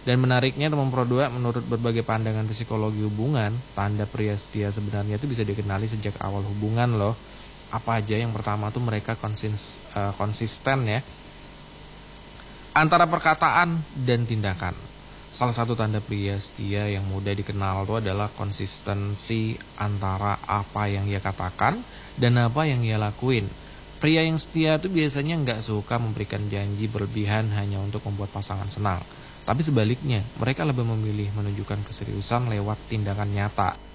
Dan menariknya teman Pro 2, menurut berbagai pandangan psikologi hubungan, tanda pria setia sebenarnya itu bisa dikenali sejak awal hubungan loh. Apa aja? Yang pertama tuh mereka konsisten ya antara perkataan dan tindakan. Salah satu tanda pria setia yang mudah dikenal itu adalah konsistensi antara apa yang ia katakan dan apa yang ia lakuin. Pria yang setia itu biasanya nggak suka memberikan janji berlebihan hanya untuk membuat pasangan senang. Tapi sebaliknya, mereka lebih memilih menunjukkan keseriusan lewat tindakan nyata.